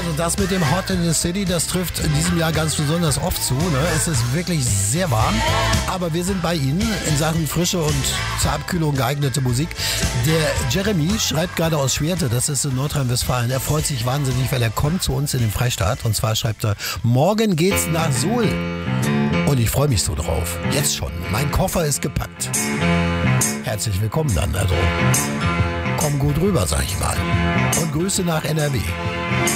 Also das mit dem Hot in the City, das trifft in diesem Jahr ganz besonders oft zu. Ne? Es ist wirklich sehr warm, aber wir sind bei Ihnen in Sachen frische und zur Abkühlung geeignete Musik. Der Jeremy schreibt gerade aus Schwerte, das ist in Nordrhein-Westfalen. Er freut sich wahnsinnig, weil er kommt zu uns in den Freistaat. Und zwar schreibt er, morgen geht's nach Suhl. Und ich freue mich so drauf. Jetzt schon. Mein Koffer ist gepackt. Herzlich willkommen dann. Also komm gut rüber, sag ich mal. Und Grüße nach NRW.